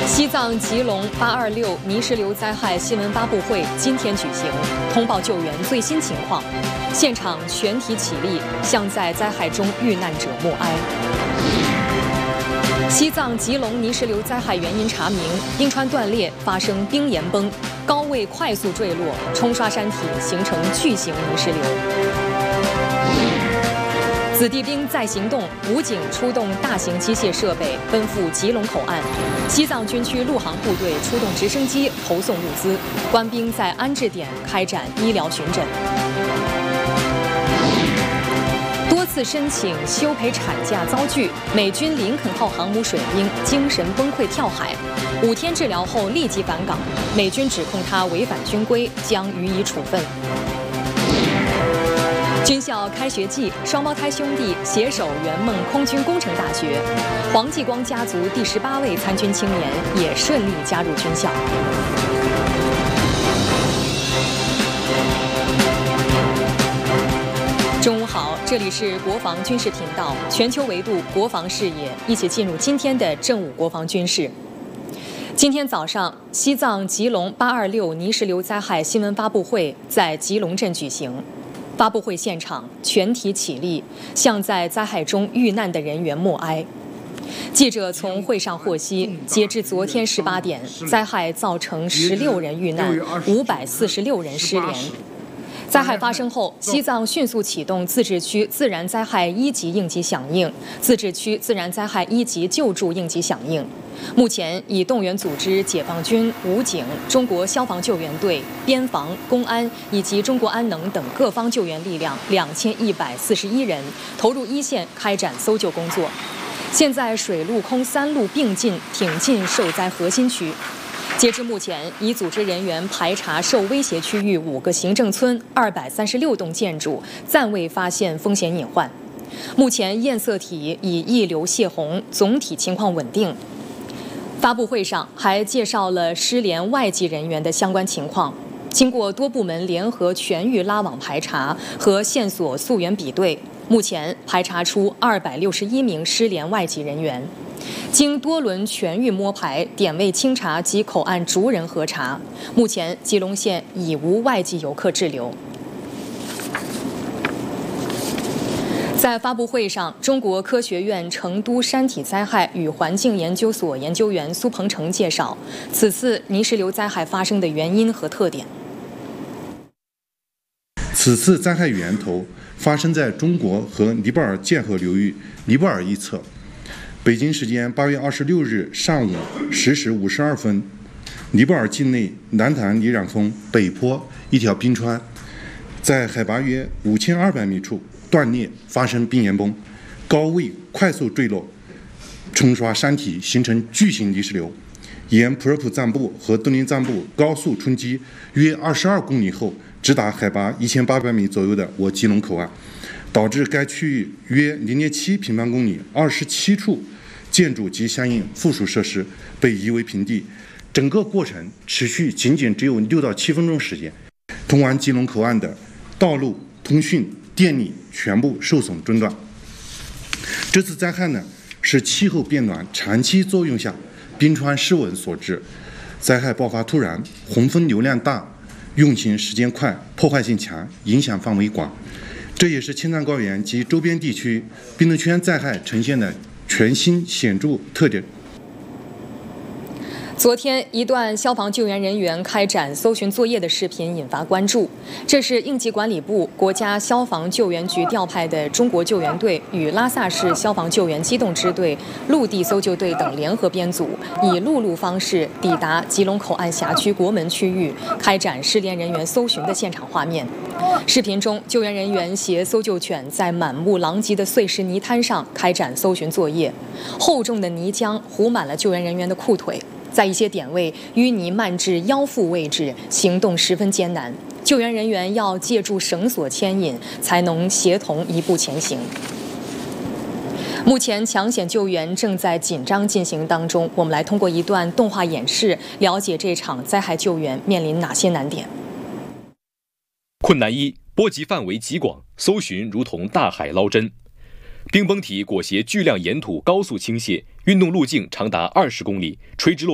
西藏吉隆826泥石流灾害新闻发布会今天举行，通报救援最新情况，现场全体起立，向在灾害中遇难者默哀。西藏吉隆泥石流灾害原因查明：冰川断裂发生冰岩崩，高位快速坠落，冲刷山体，形成巨型泥石流。子弟兵在行动，武警出动大型机械设备奔赴吉隆口岸。西藏军区陆航部队出动直升机投送物资，官兵在安置点开展医疗巡诊。多次申请休陪产假遭拒，美军林肯号航母水兵精神崩溃跳海，5天治疗后立即返港，美军指控他违反军规，将予以处分。军校开学季，双胞胎兄弟携手圆梦空军工程大学，黄继光家族第18位参军青年也顺利加入军校。中午好，这里是国防军事频道，全球维度国防视野，一起进入今天的正午国防军事。今天早上，西藏吉隆826泥石流灾害新闻发布会在吉隆镇举行。发布会现场，全体起立，向在灾害中遇难的人员默哀。记者从会上获悉，截至昨天18点，灾害造成16人遇难，546人失联。灾害发生后，西藏迅速启动自治区自然灾害1级应急响应、自治区自然灾害1级救助应急响应。目前已动员组织解放军、武警、中国消防救援队、边防、公安以及中国安能等各方救援力量2141人，投入一线开展搜救工作。现在水陆空3路并进，挺进受灾核心区。截至目前，已组织人员排查受威胁区域5个行政村、236栋建筑，暂未发现风险隐患。目前堰塞体已溢流泄洪，总体情况稳定。发布会上还介绍了失联外籍人员的相关情况。经过多部门联合全域拉网排查和线索溯源比对，目前排查出261名失联外籍人员。经多轮全域摸排、点位清查及口岸逐人核查，目前吉隆县已无外籍游客滞留。在发布会上，中国科学院成都山体灾害与环境研究所研究员苏鹏程介绍此次泥石流灾害发生的原因和特点。 此次灾害源头发生在中国和尼泊尔界河流域尼泊尔一侧。北京时间8月26日上午10时52分，尼泊尔境内南坛里壤峰北坡一条冰川，在海拔约5200米处断裂，发生冰岩崩，高位快速坠落，冲刷山体，形成巨型泥石流，沿普热普赞布和敦林赞布高速冲击约22公里后，直达海拔1800米左右的我吉隆口岸，导致该区域约0.7平方公里27处建筑及相应附属设施被夷为平地。整个过程持续仅只有6到7分钟时间，通往吉隆口岸的道路、通讯、电力全部受损中断。这次灾害呢，是气候变暖长期作用下冰川失稳所致，灾害爆发突然，洪峰流量大，运行时间快，破坏性强，影响范围广。这也是青藏高原及周边地区冰冻圈灾害呈现的全新显著特点。 昨天，一段消防救援人员开展搜寻作业的视频引发关注。这是应急管理部、国家消防救援局调派的中国救援队与拉萨市消防救援机动支队、陆地搜救队等联合编组，以陆路方式抵达吉隆口岸辖区国门区域，开展失联人员搜寻的现场画面。视频中，救援人员携搜救犬在满目狼藉的碎石泥滩上开展搜寻作业，厚重的泥浆糊满了救援人员的裤腿。在一些点位，淤泥漫至腰腹位置，行动十分艰难。救援人员要借助绳索牵引，才能协同一步前行。目前抢险救援正在紧张进行当中，我们来通过一段动画演示，了解这场灾害救援面临哪些难点。 困难1：波及范围极广，搜寻如同大海捞针。冰崩体裹挟巨量岩土高速倾泻，运动路径长达20公里，垂直落